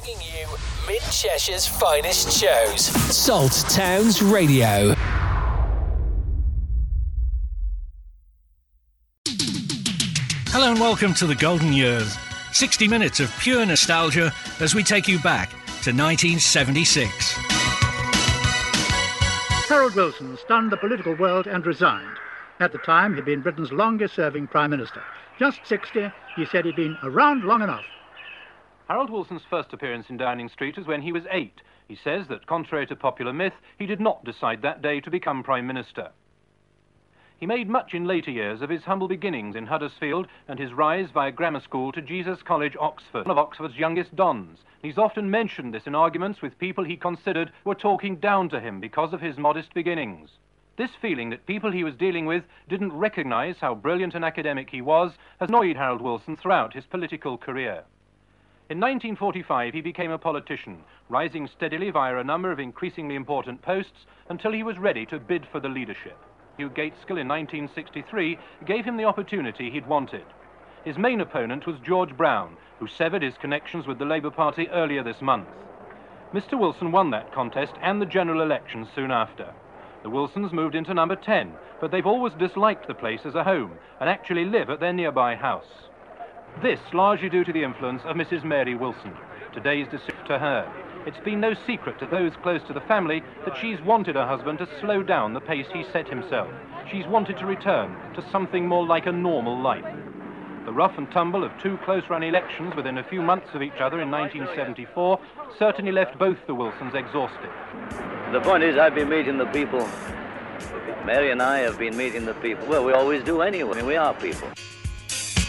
Bringing you Mid-Cheshire's finest shows. Salt Towns Radio. Hello and welcome to the Golden Years. 60 minutes of pure nostalgia as we take you back to 1976. Harold Wilson stunned the political world and resigned. At the time, he'd been Britain's longest-serving Prime Minister. Just 60, he said he'd been around long enough. Harold Wilson's first appearance in Downing Street was when he was 8. He says that, contrary to popular myth, he did not decide that day to become Prime Minister. He made much in later years of his humble beginnings in Huddersfield and his rise via grammar school to Jesus College, Oxford, one of Oxford's youngest dons. He's often mentioned this in arguments with people he considered were talking down to him because of his modest beginnings. This feeling that people he was dealing with didn't recognise how brilliant an academic he was has annoyed Harold Wilson throughout his political career. In 1945, he became a politician, rising steadily via a number of increasingly important posts until he was ready to bid for the leadership. Hugh Gaitskell in 1963 gave him the opportunity he'd wanted. His main opponent was George Brown, who severed his connections with the Labour Party earlier this month. Mr. Wilson won that contest and the general election soon after. The Wilsons moved into number 10, but they've always disliked the place as a home and actually live at their nearby house. This largely due to the influence of Mrs. Mary Wilson, today's deceased to her. It's been no secret to those close to the family that she's wanted her husband to slow down the pace he set himself. She's wanted to return to something more like a normal life. The rough and tumble of two close-run elections within a few months of each other in 1974 certainly left both the Wilsons exhausted. The point is, I've been meeting the people. Mary and I have been meeting the people. Well, we always do anyway. I mean, we are people.